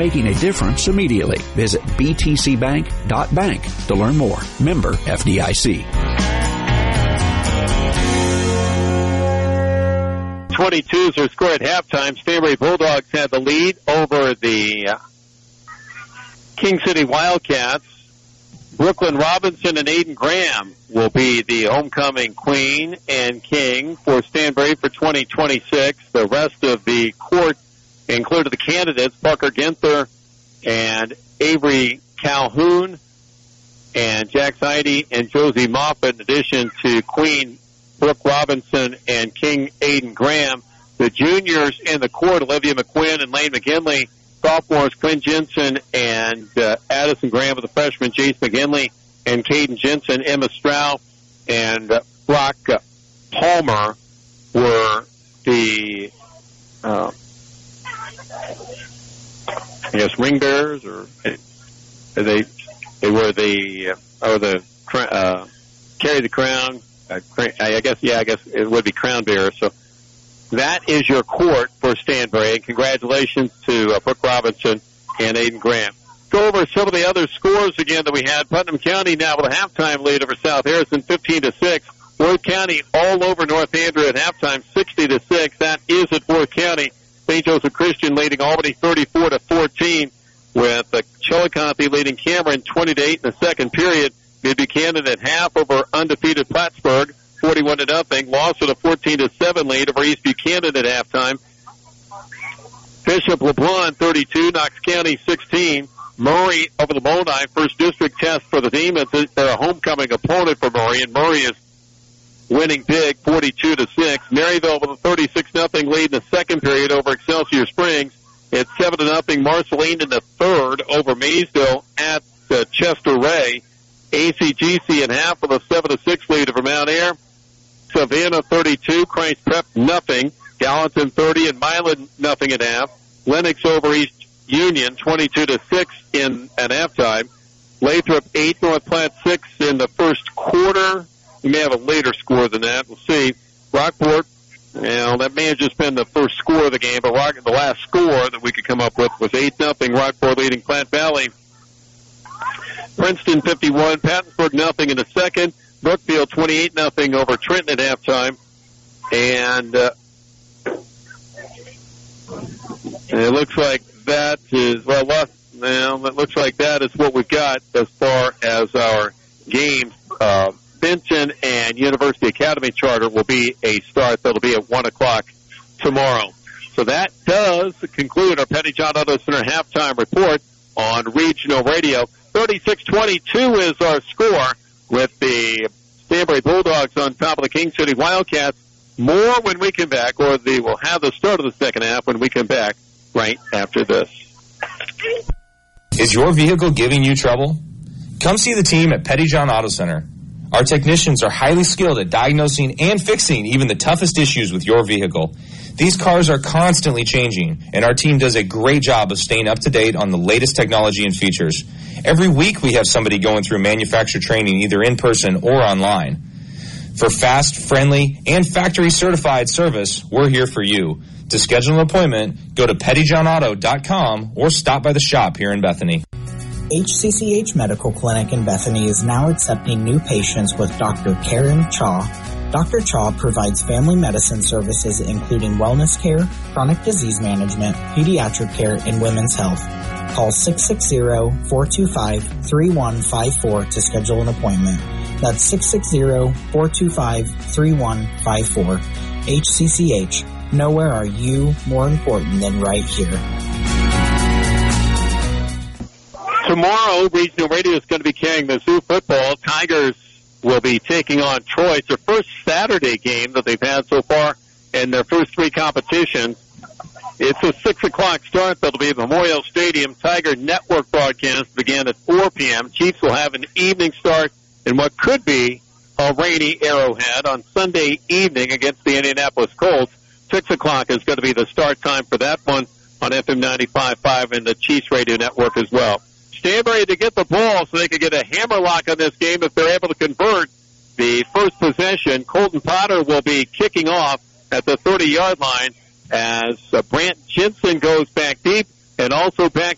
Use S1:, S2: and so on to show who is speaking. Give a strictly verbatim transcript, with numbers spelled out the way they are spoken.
S1: making a difference immediately. Visit b t c bank dot bank to learn more. Member F D I C.
S2: twenty-two is their score at halftime. Stanbury Bulldogs had the lead over the uh, King City Wildcats. Brooklyn Robinson and Aiden Graham will be the homecoming queen and king for Stanbury for twenty twenty-six. The rest of the court included the candidates, Parker Ginther and Avery Calhoun and Jack Heidi and Josie Moffitt, in addition to Queen Brooke Robinson and King Aiden Graham. The juniors in the court, Olivia McQuinn and Lane McGinley. Sophomores, Quinn Jensen and uh, Addison Graham with the freshmen, Jace McGinley and Caden Jensen. Emma Stroud and uh, Brock uh, Palmer were the, uh, I guess, ring bearers, or uh, they they were the, uh, or the, uh, carry the crown. Uh, I guess, yeah, I guess it would be crown bearers. So that is your court for Stanbury. And congratulations to uh, Brooke Robinson and Aiden Graham. Go over some of the other scores again that we had. Putnam County now with a halftime lead over South Harrison, fifteen to six. Worth County all over North Andrew at halftime, sixty to six. That is at Worth County. Saint Joseph Christian leading Albany thirty-four to fourteen, with uh, Chillicothe leading Cameron twenty to eight in the second period. Mid Buchanan at half over undefeated Plattsburgh, forty-one to nothing. Lost with a fourteen to seven lead over East Buchanan at halftime. Bishop LeBron thirty-two, Knox County sixteen. Murray over the Mondi, first district test for the team. They're a homecoming opponent for Murray, and Murray is winning big, forty-two to six. Maryville with a thirty-six nothing lead in the second period over Excelsior Springs. It's seven to nothing. Marceline in the third over Maysville at uh, Chester Ray. A C G C in half with a seven to six lead over Mount Air. Savannah thirty-two, Christ Prep nothing. Gallatin thirty and Milan nothing at half. Lennox over East Union twenty-two to six in at halftime. Lathrop eight, North Platte six in the first quarter. We may have a later score than that. We'll see. Rockport, well, that may have just been the first score of the game, but Rock, the last score that we could come up with was eight nothing. Rockport leading Platte Valley. Princeton fifty-one, Pattonsburg nothing in the second. Brookfield twenty-eight nothing over Trenton at halftime. And, uh, and it looks like that is, well, well, it looks like that is what we've got as far as our games. Uh, Benton and University Academy Charter will be a start. That'll be at one o'clock tomorrow. So that does conclude our Pettyjohn Auto Center halftime report on Regional Radio. thirty-six twenty-two is our score, with the Stanbury Bulldogs on top of the King City Wildcats. More when we come back, or they will have the start of the second half when we come back right after this.
S3: Is your vehicle giving you trouble? Come see the team at Pettyjohn Auto Center. Our technicians are highly skilled at diagnosing and fixing even the toughest issues with your vehicle. These cars are constantly changing, and our team does a great job of staying up to date on the latest technology and features. Every week we have somebody going through manufacturer training either in person or online. For fast, friendly, and factory-certified service, we're here for you. To schedule an appointment, go to pettyjohn auto dot com or stop by the shop here in Bethany.
S4: H C C H Medical Clinic in Bethany is now accepting new patients with Doctor Karen Chaw. Doctor Chaw provides family medicine services including wellness care, chronic disease management, pediatric care, and women's health. Call six six zero, four two five, three one five four to schedule an appointment. That's six six zero, four two five, three one five four. H C C H. Nowhere are you more important than right here.
S2: Tomorrow, Regional Radio is going to be carrying Mizzou football. Tigers will be taking on Troy. It's their first Saturday game that they've had so far in their first three competitions. It's a six o'clock start. That'll be at Memorial Stadium. Tiger Network broadcast began at four p.m. Chiefs will have an evening start in what could be a rainy Arrowhead on Sunday evening against the Indianapolis Colts. six o'clock is going to be the start time for that one on F M ninety-five point five and the Chiefs Radio Network as well. Stanbury to get the ball so they can get a hammer lock on this game if they're able to convert the first possession. Colton Potter will be kicking off at the thirty-yard line as uh, Brant Jensen goes back deep, and also back